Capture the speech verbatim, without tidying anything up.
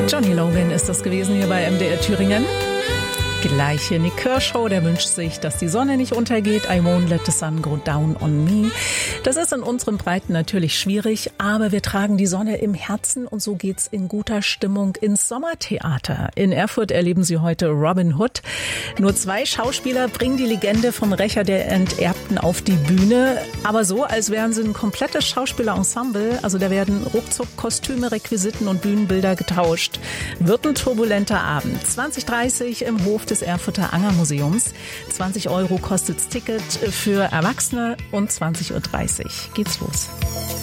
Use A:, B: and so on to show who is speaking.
A: Johnny Logan ist das gewesen hier bei M D R Thüringen. Gleich hier Nick Kershaw, der wünscht sich, dass die Sonne nicht untergeht. I won't let the sun go down on me. Das ist in unseren Breiten natürlich schwierig, aber wir tragen die Sonne im Herzen und so geht's in guter Stimmung ins Sommertheater. In Erfurt erleben Sie heute Robin Hood. Nur zwei Schauspieler bringen die Legende vom Rächer der Enterbten auf die Bühne, aber so, als wären sie ein komplettes Schauspielerensemble. Also da werden ruckzuck Kostüme, Requisiten und Bühnenbilder getauscht. Wird ein turbulenter Abend. zwanzig Uhr dreißig im Hof des Erfurter Angermuseums. zwanzig Euro kostet's Ticket für Erwachsene und zwanzig Uhr dreißig geht's los.